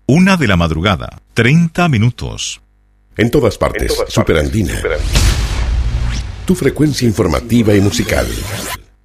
1 de la madrugada, 30 minutos. En todas partes, Superandina. Tu frecuencia informativa y musical.